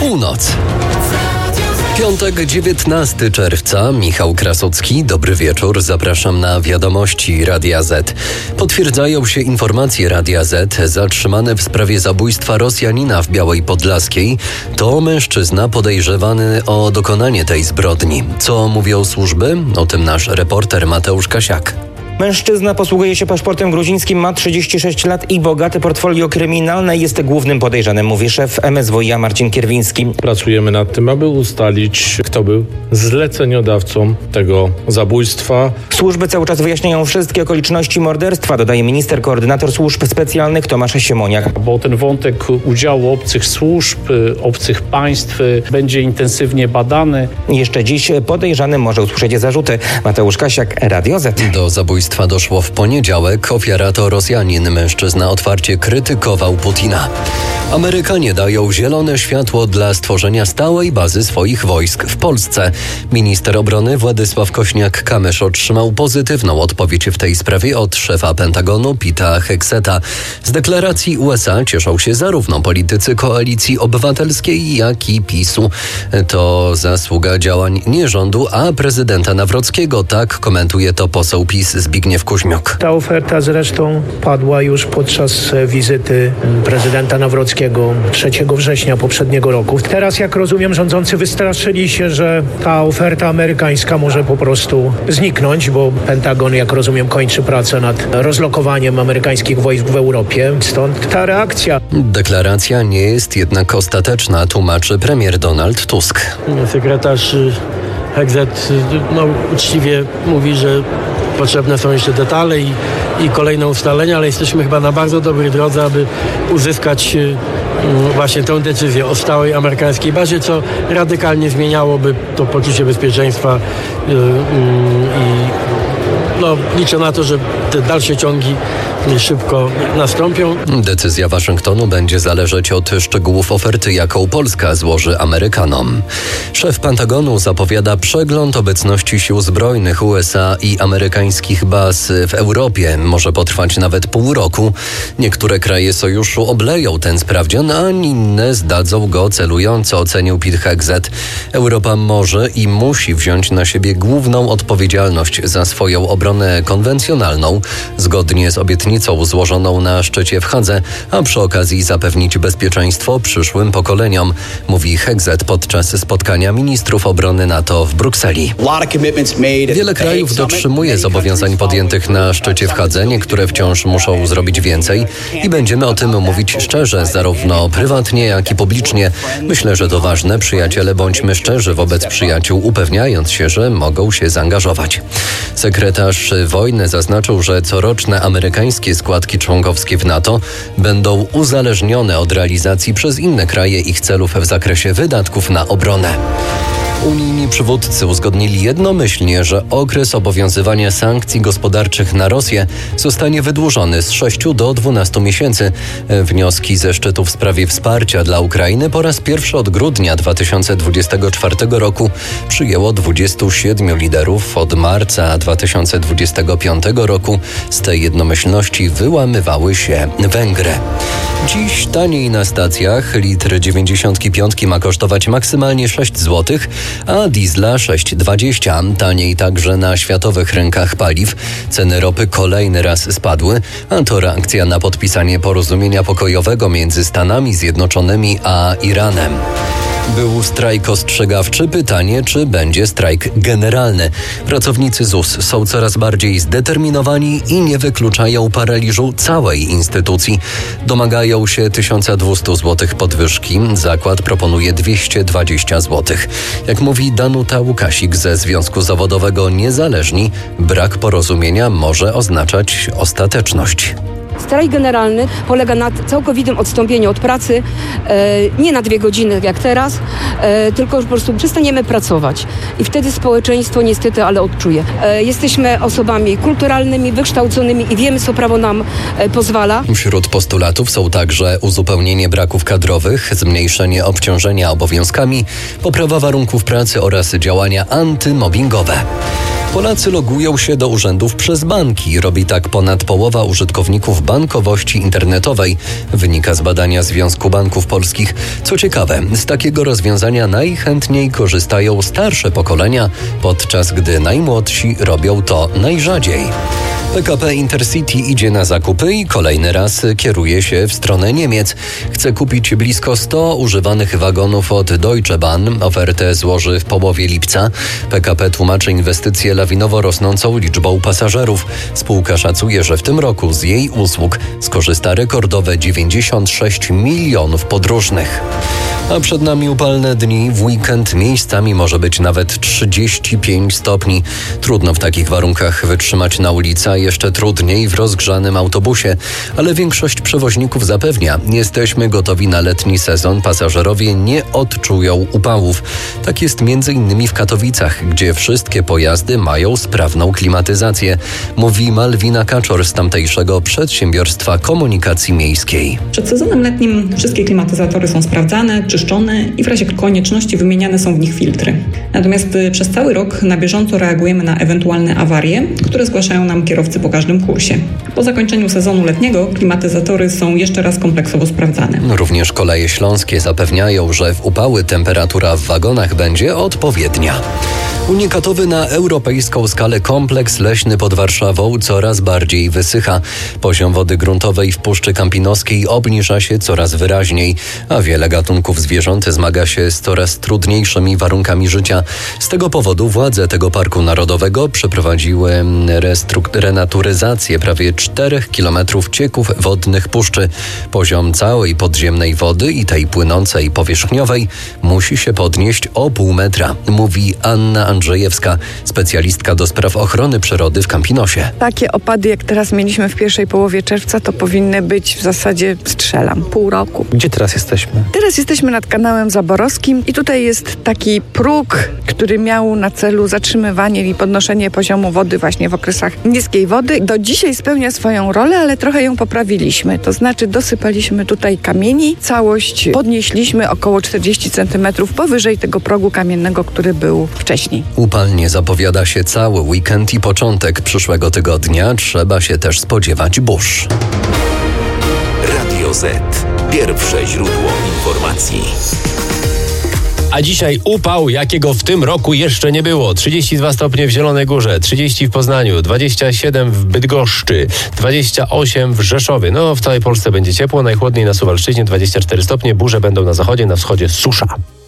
Północ. Piątek, 19 czerwca. Michał Krasocki. Dobry wieczór. Zapraszam na wiadomości Radia Z. Potwierdzają się informacje Radia Z. Zatrzymany w sprawie zabójstwa Rosjanina w Białej Podlaskiej to mężczyzna podejrzewany o dokonanie tej zbrodni. Co mówią służby? O tym nasz reporter Mateusz Kasiak. Mężczyzna posługuje się paszportem gruzińskim, ma 36 lat i bogate portfolio kryminalne. Jest głównym podejrzanym, mówi szef MSWiA Marcin Kierwiński. Pracujemy nad tym, aby ustalić, kto był zleceniodawcą tego zabójstwa. Służby cały czas wyjaśniają wszystkie okoliczności morderstwa, dodaje minister koordynator służb specjalnych Tomasz Siemoniak. Bo ten wątek udziału obcych służb, obcych państw będzie intensywnie badany. Jeszcze dziś podejrzany może usłyszeć zarzuty. Mateusz Kasiak, Radio Z. Do zabójstwa doszło w poniedziałek. Ofiara to Rosjanin. Mężczyzna otwarcie krytykował Putina. Amerykanie dają zielone światło dla stworzenia stałej bazy swoich wojsk w Polsce. Minister obrony Władysław Kośniak-Kamysz otrzymał pozytywną odpowiedź w tej sprawie od szefa Pentagonu Peta Hegseta. Z deklaracji USA cieszą się zarówno politycy Koalicji Obywatelskiej, jak i PiS-u. To zasługa działań nie rządu, a prezydenta Nawrockiego. Tak komentuje to poseł PiS Zbigniew Kuźmiuk. Ta oferta zresztą padła już podczas wizyty prezydenta Nawrockiego 3 września poprzedniego roku. Teraz, jak rozumiem, rządzący wystraszyli się, że ta oferta amerykańska może po prostu zniknąć, bo Pentagon, jak rozumiem, kończy pracę nad rozlokowaniem amerykańskich wojsk w Europie. Stąd ta reakcja. Deklaracja nie jest jednak ostateczna, tłumaczy premier Donald Tusk. Sekretarz Hegset uczciwie mówi, że potrzebne są jeszcze detale i kolejne ustalenia, ale jesteśmy chyba na bardzo dobrej drodze, aby uzyskać właśnie tę decyzję o stałej amerykańskiej bazie, co radykalnie zmieniałoby to poczucie bezpieczeństwa i liczę na to, że te dalsze ciągi szybko nastąpią. Decyzja Waszyngtonu będzie zależeć od szczegółów oferty, jaką Polska złoży Amerykanom. Szef Pentagonu zapowiada przegląd obecności sił zbrojnych USA i amerykańskich baz w Europie. Może potrwać nawet pół roku. Niektóre kraje sojuszu obleją ten sprawdzian, a inne zdadzą go celująco, ocenił Pete Hegseth. Europa może i musi wziąć na siebie główną odpowiedzialność za swoją obronę konwencjonalną, zgodnie z obietnicą złożoną na szczycie w Hadze, a przy okazji zapewnić bezpieczeństwo przyszłym pokoleniom, mówi Hegseth podczas spotkania ministrów obrony NATO w Brukseli. Wiele krajów dotrzymuje zobowiązań podjętych na szczycie w Hadze, niektóre wciąż muszą zrobić więcej i będziemy o tym mówić szczerze, zarówno prywatnie, jak i publicznie. Myślę, że to ważne. Przyjaciele, bądźmy szczerzy wobec przyjaciół, upewniając się, że mogą się zaangażować. Sekretarz wojny zaznaczył, że coroczne amerykańskie składki członkowskie w NATO będą uzależnione od realizacji przez inne kraje ich celów w zakresie wydatków na obronę. Unijni przywódcy uzgodnili jednomyślnie, że okres obowiązywania sankcji gospodarczych na Rosję zostanie wydłużony z 6 do 12 miesięcy. Wnioski ze szczytu w sprawie wsparcia dla Ukrainy po raz pierwszy od grudnia 2024 roku przyjęło 27 liderów. Od marca 2025 roku z tej jednomyślności wyłamywały się Węgry. Dziś taniej na stacjach. Litr 95 ma kosztować maksymalnie 6 zł, a diesla 6,20. Taniej także na światowych rynkach paliw. Ceny ropy kolejny raz spadły, a to reakcja na podpisanie porozumienia pokojowego między Stanami Zjednoczonymi a Iranem. Był strajk ostrzegawczy. Pytanie, czy będzie strajk generalny. Pracownicy ZUS są coraz bardziej zdeterminowani i nie wykluczają paraliżu całej instytucji. Domagają się 1200 zł podwyżki. Zakład proponuje 220 zł. Jak mówi Danuta Łukasik ze Związku Zawodowego Niezależni, brak porozumienia może oznaczać ostateczność. Strajk generalny polega na całkowitym odstąpieniu od pracy, nie na 2 godziny jak teraz, tylko po prostu przestaniemy pracować. I wtedy społeczeństwo niestety, ale odczuje. Jesteśmy osobami kulturalnymi, wykształconymi i wiemy, co prawo nam pozwala. Wśród postulatów są także uzupełnienie braków kadrowych, zmniejszenie obciążenia obowiązkami, poprawa warunków pracy oraz działania antymobbingowe. Polacy logują się do urzędów przez banki. Robi tak ponad połowa użytkowników bankowości internetowej. Wynika z badania Związku Banków Polskich. Co ciekawe, z takiego rozwiązania najchętniej korzystają starsze pokolenia, podczas gdy najmłodsi robią to najrzadziej. PKP Intercity idzie na zakupy i kolejny raz kieruje się w stronę Niemiec. Chce kupić blisko 100 używanych wagonów od Deutsche Bahn. Ofertę złoży w połowie lipca. PKP tłumaczy inwestycję lawinowo rosnącą liczbą pasażerów. Spółka szacuje, że w tym roku z jej usług skorzysta rekordowe 96 milionów podróżnych. A przed nami upalne dni. W weekend miejscami może być nawet 35 stopni. Trudno w takich warunkach wytrzymać na ulicy, a jeszcze trudniej w rozgrzanym autobusie. Ale większość przewoźników zapewnia, jesteśmy gotowi na letni sezon, pasażerowie nie odczują upałów. Tak jest m.in. w Katowicach, gdzie wszystkie pojazdy mają sprawną klimatyzację, mówi Malwina Kaczor z tamtejszego przedsiębiorstwa komunikacji miejskiej. Przed sezonem letnim wszystkie klimatyzatory są sprawdzane, czyszczone i w razie konieczności wymieniane są w nich filtry. Natomiast przez cały rok na bieżąco reagujemy na ewentualne awarie, które zgłaszają nam kierowcy po każdym kursie. Po zakończeniu sezonu letniego klimatyzatory są jeszcze raz kompleksowo sprawdzane. Również Koleje Śląskie zapewniają, że w upały temperatura w wagonach będzie odpowiednia. Unikatowy na europejską skalę kompleks leśny pod Warszawą coraz bardziej wysycha. Poziom wody gruntowej w Puszczy Kampinoskiej obniża się coraz wyraźniej, a wiele gatunków zwierząt zmaga się z coraz trudniejszymi warunkami życia. Z tego powodu władze tego parku narodowego przeprowadziły renaturyzację prawie 4 kilometrów cieków wodnych puszczy. Poziom całej podziemnej wody i tej płynącej powierzchniowej musi się podnieść o pół metra, mówi Anna Andrzejewska, specjalistka do spraw ochrony przyrody w Campinosie. Takie opady, jak teraz mieliśmy w pierwszej połowie czerwca, to powinny być w zasadzie, pół roku. Gdzie teraz jesteśmy? Teraz jesteśmy nad kanałem Zaborowskim i tutaj jest taki próg, który miał na celu zatrzymywanie i podnoszenie poziomu wody właśnie w okresach niskiej wody. Do dzisiaj spełnia swoją rolę, ale trochę ją poprawiliśmy. To znaczy dosypaliśmy tutaj kamieni, całość podnieśliśmy około 40 cm powyżej tego progu kamiennego, który był wcześniej. Upalnie zapowiada się cały weekend i początek przyszłego tygodnia. Trzeba się też spodziewać burz. Radio Z. Pierwsze źródło informacji. A dzisiaj upał, jakiego w tym roku jeszcze nie było. 32 stopnie w Zielonej Górze, 30 w Poznaniu, 27 w Bydgoszczy, 28 w Rzeszowie. No, w całej Polsce będzie ciepło, najchłodniej na Suwalszczyźnie 24 stopnie, burze będą na zachodzie, na wschodzie susza.